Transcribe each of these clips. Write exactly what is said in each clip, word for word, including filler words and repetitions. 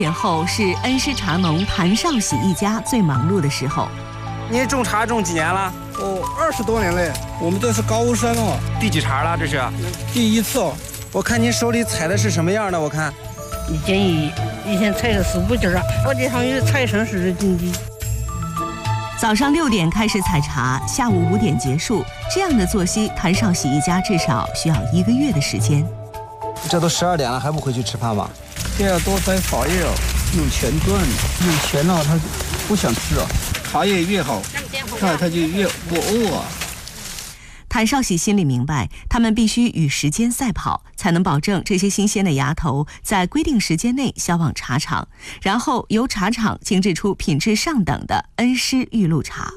年后是恩施茶农谭少喜一家最忙碌的时候。 你种茶种几年了？ 哦，二十多年嘞。我们这是高山哦。 第几茬了？这是第一次哦。 我看您手里采的是什么样的？我看， 以前以以前采的是五斤啊，我这上面采成是斤斤。 早上六点开始采茶，下午五点结束，这样的作息，谭少喜一家至少需要一个月的时间。 这都十二点了，还不回去吃饭吗？ 这要多摘茶叶哦，有钱赚，有钱了他不想吃啊。茶叶越好，那他就越不饿啊。 谭少喜心里明白，他们必须与时间赛跑，才能保证这些新鲜的芽头在规定时间内销往茶厂，然后由茶厂精制出品质上等的恩施玉露茶。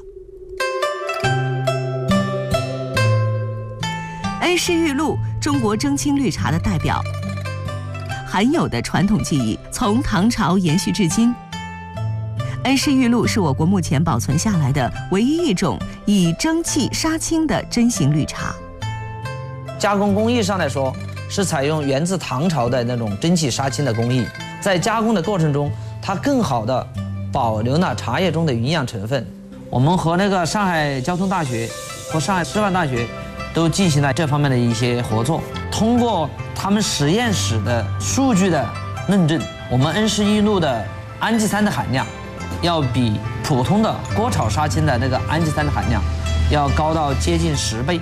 恩施玉露，中国蒸青绿茶的代表，含有的传统技艺从唐朝延续至今。恩施玉露是我国目前保存下来的唯一一种以蒸汽杀青的真型绿茶。 加工工艺上来说，是采用源自唐朝的那种蒸汽杀青的工艺，在加工的过程中，它更好的保留了茶叶中的营养成分。我们和那个上海交通大学和上海师范大学都进行了这方面的一些合作，通过他们实验室的数据的论证，我们恩施玉露的氨基酸的含量要比普通的锅炒杀青的那个氨基酸的含量要高到接近十倍。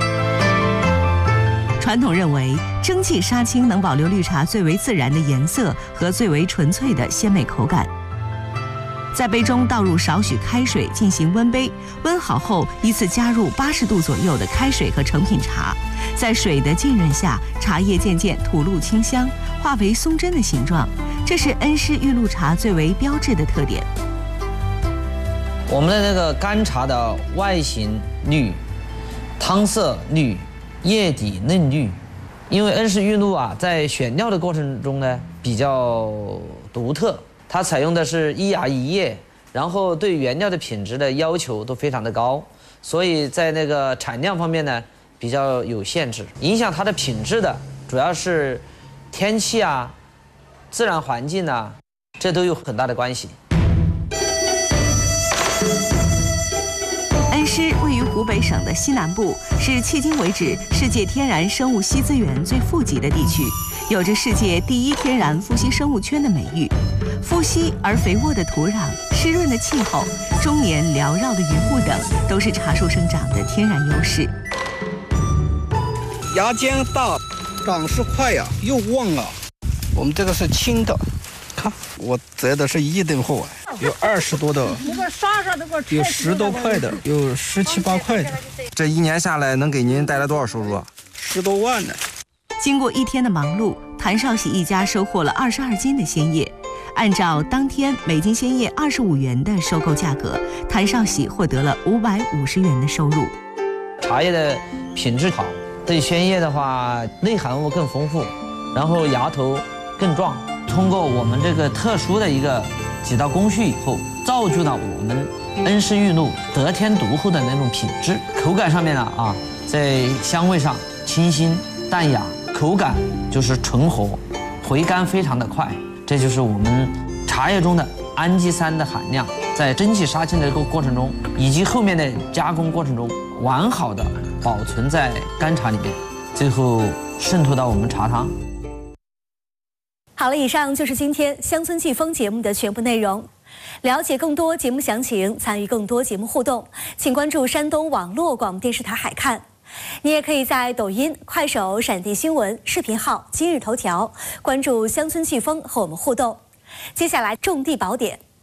传统认为，蒸汽杀青能保留绿茶最为自然的颜色和最为纯粹的鲜美口感。在杯中倒入少许开水进行温杯，温好后依次加入八十度左右的开水和成品茶，在水的浸润下，茶叶渐渐吐露清香，化为松针的形状，这是恩施玉露茶最为标志的特点。 我们的那个干茶的外形绿，汤色绿，叶底嫩绿。因为恩施玉露啊，在选料的过程中呢比较独特，它采用的是一芽一叶，然后对原料的品质的要求都非常的高，所以在那个产量方面呢比较有限制。影响它的品质的主要是天气啊、自然环境啊，这都有很大的关系。 恩施位于湖北省的西南部，是迄今为止世界天然生物硒资源最富集的地区，有着世界第一天然富硒生物圈的美誉。富硒而肥沃的土壤、湿润的气候、终年缭绕的云雾等，都是茶树生长的天然优势。 芽尖大，长势快呀，又旺啊。我们这个是青的，看我摘的是一吨厚啊，有二十多的，有十多块的，有十七八块的。 这一年下来能给您带来多少收入啊？ 十多万呢。 经过一天的忙碌，谭少喜一家收获了二十二斤的鲜叶。按照当天每斤鲜叶二十五元的收购价格，谭少喜获得了五百五十元的收入。 茶叶的品质好，对鲜叶的话，内含物更丰富，然后芽头更壮。通过我们这个特殊的一个几道工序以后，造就了我们恩施玉露得天独厚的那种品质。口感上面呢啊，在香味上清新淡雅，口感就是醇和，回甘非常的快。这就是我们茶叶中的氨基酸的含量，在蒸汽杀青的这个过程中，以及后面的加工过程中，完好的保存在干茶里面，最后渗透到我们茶汤。 好了，以上就是今天乡村季风节目的全部内容。了解更多节目详情，参与更多节目互动，请关注山东网络广播电视台海看。你也可以在抖音、快手、闪电新闻视频号、今日头条关注乡村季风和我们互动。接下来种地宝典。